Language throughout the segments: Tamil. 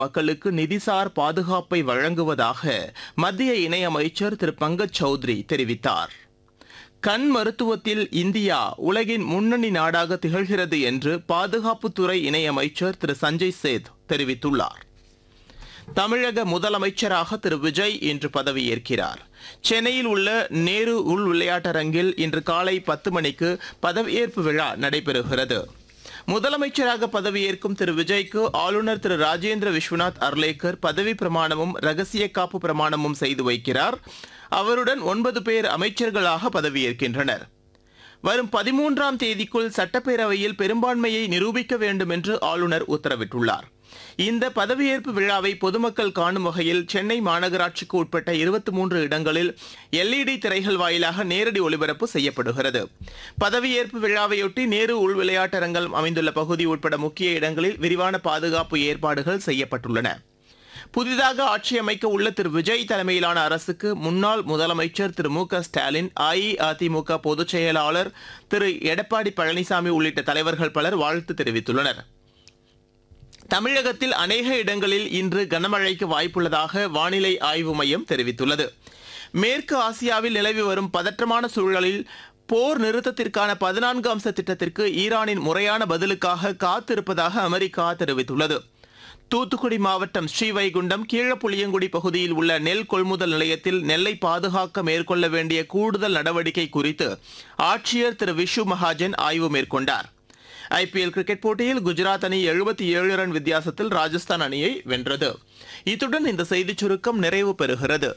மக்களுக்கு நிதிசார் பாதுகாப்பை வழங்குவதாக மத்திய இணையமைச்சர் திரு பங்கஜ் சௌத்ரி தெரிவித்தார். கண் மருத்துவத்தில் இந்தியா உலகின் முன்னணி நாடாக திகழ்கிறது என்று பாதுகாப்புத்துறை இணையமைச்சர் திரு சஞ்சய் சேத் தெரிவித்துள்ளார். தமிழக முதலமைச்சராக திரு விஜய் இன்று பதவியேற்கிறார். சென்னையில் உள்ள நேரு உள் விளையாட்டரங்கில் இன்று காலை 10 மணிக்கு பதவியேற்பு விழா நடைபெறுகிறது. முதலமைச்சராக பதவியேற்கும் திரு விஜய்க்கு ஆளுநர் திரு ராஜேந்திர விஸ்வநாத் அர்லேக்கர் பதவி பிரமாணமும் ரகசிய காப்பு பிரமாணமும் செய்து வைக்கிறார். அவருடன் 9 பேர் அமைச்சர்களாக பதவியேற்கின்றனர். வரும் 13ஆம் தேதிக்குள் சட்டப்பேரவையில் பெரும்பான்மையை நிரூபிக்க வேண்டும் என்று ஆளுநர் உத்தரவிட்டுள்ளார். இந்த பதவியேற்பு விழாவை பொதுமக்கள் காணும் வகையில் சென்னை மாநகராட்சிக்கு உட்பட்ட 23 இடங்களில் LED திரைகள் வாயிலாக நேரடி ஒளிபரப்பு செய்யப்படுகிறது. பதவியேற்பு விழாவையொட்டி நேரு உள் விளையாட்டரங்கம் அமைந்துள்ள பகுதி உட்பட முக்கிய இடங்களில் விரிவான பாதுகாப்பு ஏற்பாடுகள் செய்யப்பட்டுள்ளன. புதிதாக ஆட்சி அமைக்க உள்ள திரு விஜய் தலைமையிலான அரசுக்கு முன்னாள் முதலமைச்சர் திரு மு க ஸ்டாலின், அஇஅதிமுக பொதுச் செயலாளர் திரு எடப்பாடி பழனிசாமி உள்ளிட்ட தலைவர்கள் பலர் வாழ்த்து தெரிவித்துள்ளனர். தமிழகத்தில் அநேக இடங்களில் இன்று கனமழைக்கு வாய்ப்புள்ளதாக வானிலை ஆய்வு மையம் தெரிவித்துள்ளது. மேற்கு ஆசியாவில் நிலவி வரும் பதற்றமான சூழலில் போர் நிறுத்தத்திற்கான 14 அம்ச திட்டத்திற்கு ஈரானின் முறையான பதிலுக்காக காத்திருப்பதாக அமெரிக்கா தெரிவித்துள்ளது. தூத்துக்குடி மாவட்டம் ஸ்ரீவைகுண்டம் கீழப்புளியங்குடி பகுதியில் உள்ள நெல் கொள்முதல் நிலையத்தில் நெல்லை பாதுகாக்க மேற்கொள்ள வேண்டிய கூடுதல் நடவடிக்கை குறித்து ஆட்சியர் திரு விஷு மகாஜன் ஆய்வு மேற்கொண்டார். ஐபிஎல் கிரிக்கெட் போட்டியில் குஜராத் அணி 77 ரன் வித்தியாசத்தில் ராஜஸ்தான் அணியை வென்றது. இத்துடன் இந்த செய்திச் சுருக்கம் நிறைவு பெறுகிறது.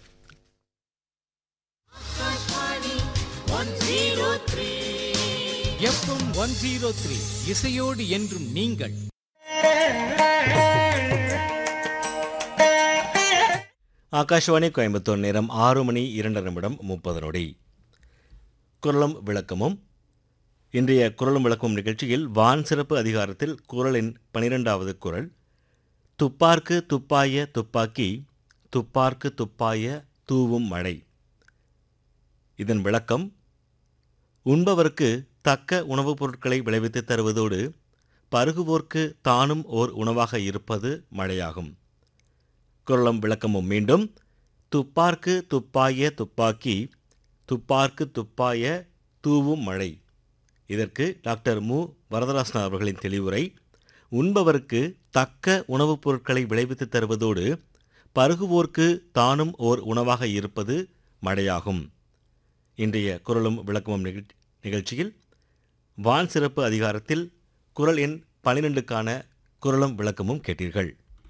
எஃப்எம் 103 இசையோடு என்றும் நீங்கள். ஆகாஷ்வாணி கோயம்புத்தூர் நேரம் 6:02 குரலும் விளக்கமும். இன்றைய குரலும் விளக்கமும் நிகழ்ச்சியில் வான் சிறப்பு அதிகாரத்தில் குரலின் 12வது குரல், துப்பார்க்கு துப்பாய துப்பாக்கி துப்பார்க்கு துப்பாய தூவும் மழை. இதன் விளக்கம், உண்பவர்க்கு தக்க உணவுப் பொருட்களை விளைவித்து தருவதோடு பருகுவோர்க்கு தானும் ஓர் உணவாக இருப்பது மழையாகும். குரலும் விளக்கமும் மீண்டும், துப்பார்க்கு துப்பாய துப்பாக்கி துப்பார்க்கு துப்பாய தூவும் மழை. இதற்கு டாக்டர் மு வரதராசன் அவர்களின் தெளிவுரை, உண்பவர்க்கு தக்க உணவுப் பொருட்களை விளைவித்து தருவதோடு பருகுவோர்க்கு தானும் ஓர் உணவாக இருப்பது மழையாகும். இன்றைய குரலும் விளக்கமும் நிகழ்ச்சியில் வான் சிறப்பு அதிகாரத்தில் குரல் எண் 12க்கான குரலும் விளக்கமும் கேட்டீர்கள்.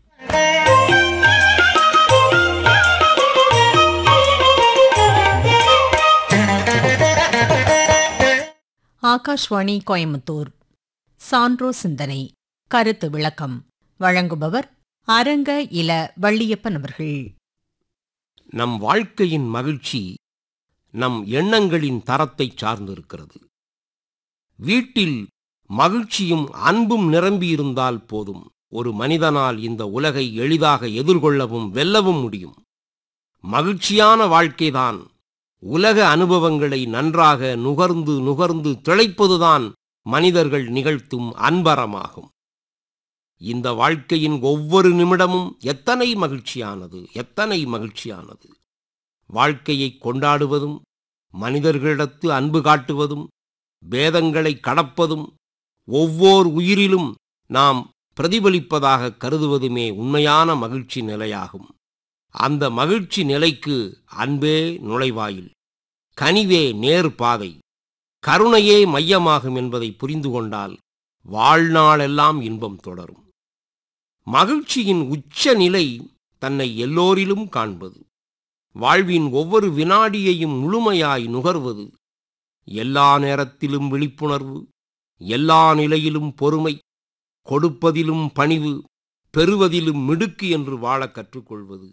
ஆகாஷ்வாணி கோயம்புத்தூர். சான்றோ சிந்தனை கருத்து விளக்கம் வழங்குபவர் அரங்க இல வள்ளியப்பன் அவர்கள். நம் வாழ்க்கையின் மகிழ்ச்சி நம் எண்ணங்களின் தரத்தை சார்ந்திருக்கிறது. வீட்டில் மகிழ்ச்சியும் அன்பும் நிரம்பியிருந்தால் போதும், ஒரு மனிதனால் இந்த உலகை எளிதாக எதிர்கொள்ளவும் வெல்லவும் முடியும். மகிழ்ச்சியான வாழ்க்கைதான் உலக அனுபவங்களை நன்றாக நுகர்ந்து நுகர்ந்து திளைப்பதுதான் மனிதர்கள் நிகழ்த்தும் அன்பரமாகும். இந்த வாழ்க்கையின் ஒவ்வொரு நிமிடமும் எத்தனை மகிழ்ச்சியானது, எத்தனை மகிழ்ச்சியானது. வாழ்க்கையை கொண்டாடுவதும், மனிதர்களிடத்து அன்பு காட்டுவதும், பேதங்களை கடப்பதும், ஒவ்வொரு உயிரிலும் நாம் பிரதிபலிப்பதாக கருதுவதுமே உண்மையான மகிழ்ச்சி நிலையாகும். அந்த மகிழ்ச்சி நிலைக்கு அன்பே நுழைவாயில், கனிவே நேர் பாதை, கருணையே மையமாகும் என்பதை புரிந்து கொண்டால் வாழ்நாளெல்லாம் இன்பம் தொடரும். மகிழ்ச்சியின் உச்ச நிலை தன்னை எல்லோரிலும் காண்பது, வாழ்வின் ஒவ்வொரு வினாடியையும் முழுமையாய் நுகர்வது, எல்லா நேரத்திலும் விழிப்புணர்வு, எல்லா நிலையிலும் பொறுமை, கொடுப்பதிலும் பணிவு, பெறுவதிலும் மிடுக்கு என்று வாழ கற்றுக்கொள்வது.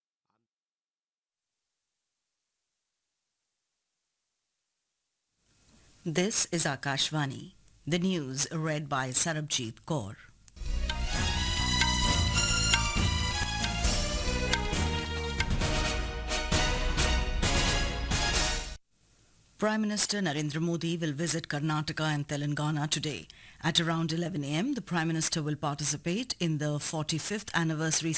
This is Akashvani. The news read by Sarabjit Kaur. Prime Minister Narendra Modi will visit Karnataka and Telangana today At around 11 a.m., the Prime Minister will participate in the 45th anniversary